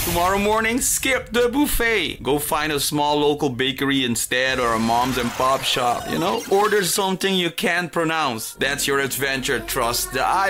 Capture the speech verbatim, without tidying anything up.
Tomorrow morning, skip the buffet. Go find a small local bakery instead or a mom's and pop shop, you know? Order something you can't pronounce. That's your adventure. Trust the